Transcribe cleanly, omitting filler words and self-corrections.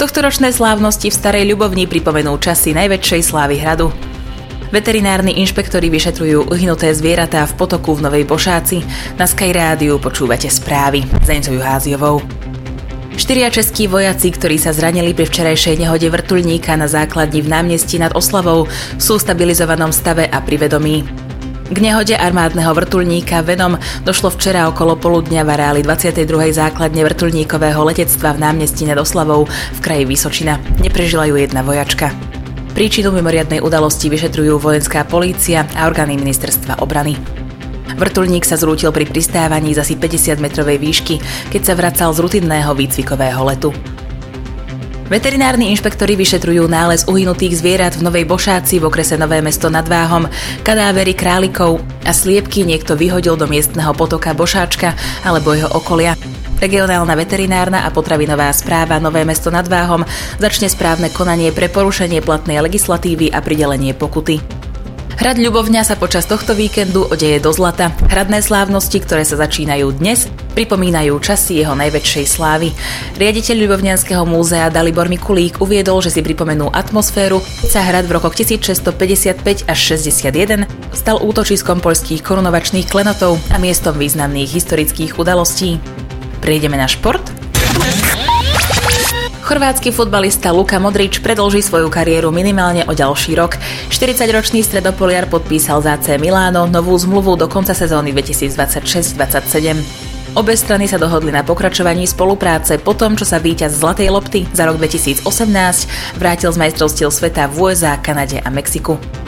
Tohtoročné slávnosti v Starej Ľubovni pripomenú časy najväčšej slávy hradu. Veterinárni inšpektori vyšetrujú uhynuté zvieratá v potoku v Novej Bošáci. Na Sky Rádiu počúvate správy s Deňou Juháziovou. 4 českí vojaci, ktorí sa zranili pri včerajšej nehode vrtuľníka na základni v Námestí nad Oslavou, sú v stabilizovanom stave a pri vedomí. K nehode armádneho vrtuľníka Venom došlo včera okolo poludňa v areáli 22. základne vrtuľníkového letectva v Námestí nad Oslavou v kraji Vysočina. Neprežila ju jedna vojačka. Príčinu mimoriadnej udalosti vyšetrujú vojenská polícia a orgány ministerstva obrany. Vrtuľník sa zrútil pri pristávaní z asi 50-metrovej výšky, keď sa vracal z rutinného výcvikového letu. Veterinárni inšpektori vyšetrujú nález uhynutých zvierat v Novej Bošáci v okrese Nové Mesto nad Váhom, kadávery králikov a sliepky niekto vyhodil do miestneho potoka Bošáčka alebo jeho okolia. Regionálna veterinárna a potravinová správa Nové Mesto nad Váhom začne správne konanie pre porušenie platnej legislatívy a pridelenie pokuty. Hrad Ľubovňa sa počas tohto víkendu odeje do zlata. Hradné slávnosti, ktoré sa začínajú dnes, pripomínajú časy jeho najväčšej slávy. Riaditeľ Ľubovňanského múzea Dalibor Mikulík uviedol, že si pripomenú atmosféru, keď sa hrad v rokoch 1655 až 61 stal útočiskom poľských korunovačných klenotov a miestom významných historických udalostí. Prejdeme na šport. Chorvátsky futbalista Luka Modrič predĺží svoju kariéru minimálne o ďalší rok. 40-ročný stredopoliar podpísal za AC Miláno novú zmluvu do konca sezóny 2026-27. Obe strany sa dohodli na pokračovaní spolupráce po tom, čo sa víťaz Zlatej lopty za rok 2018 vrátil z majstrovstiev sveta v USA, Kanade a Mexiku.